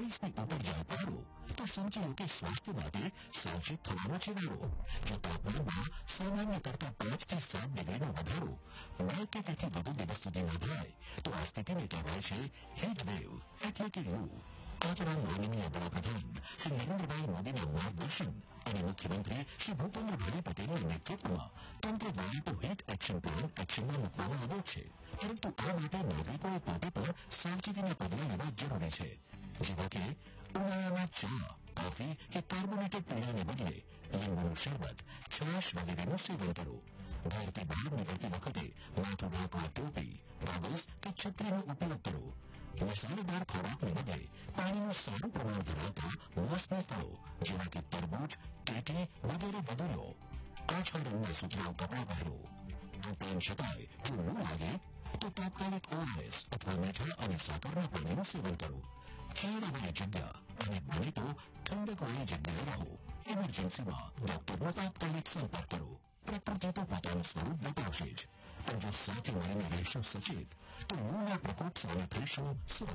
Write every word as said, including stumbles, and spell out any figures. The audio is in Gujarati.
ચાલીસની ઉપર જાય પારો તો સમજી લો કે સ્વાસ્થ્ય માટે સાવચેત થવાનો છે વારો. જો તાપમાનમાં સામાન્ય કરતા પાંચ થી સાત ડિગ્રીનો વધારો બે કે તેથી વધુ દિવસ સુધી ન થાય તો આ સ્થિતિને કહેવાય છે હીટ વેવ એટલે કે લૂ. આપણા માનનીય વડાપ્રધાન શ્રી નરેન્દ્રભાઈ મોદીના માર્ગદર્શન અને મુખ્યમંત્રી શ્રી ભૂપેન્દ્રભાઈ પટેલના નેતૃત્વમાં તંત્ર દ્વારા તો હીટ એક્શન પ્લાન એક્શનમાં મૂકવામાં આવ્યો છે, પરંતુ આ માટે નાગરિકોએ પોતે પણ સાવચેતીના પગલાં લેવા જરૂરી છે. જેવા કે ઉનાળામાં ચા, કોફી કે કાર્બોનેટેડ પીણાને બદલે લીંબુનું શરબત, છાશ વગેરેનું સેવન કરો. ઘરથી બહાર નીકળતી વખતે માથું ઢાંકવા ટોપી, ગોગલ્સ કે છત્રીનો ઉપયોગ કરો. મસાલેદાર ખોરાકને બદલે પાણીનું સારું પ્રમાણ ધરાવતા મોસમી ફળો જેવા કે તરબૂચ, ટેટી વગેરે વધુ લો. આછા રંગના સુતરાઉ કપડાં પહેરો. તેમ છતાંય જો લૂ લાગે તો તાત્કાલિક ઓઆરએસ અથવા મીઠા અને સાકરના પાણીનું સેવન કરો. છાયાવાળી જગ્યા અને બને તો ઠંડકવાળી જગ્યાએ રહો. ઇમરજન્સીમાં ડોક્ટરનો તાત્કાલિક સંપર્ક કરો. પ્રકૃતિ તો પોતાનું સ્વરૂપ બતાવશે જ, પણ જો સાથે મળીને રહેશું સચેત તો લૂના પ્રકોપ સામે થઈશું સુરક્ષિત.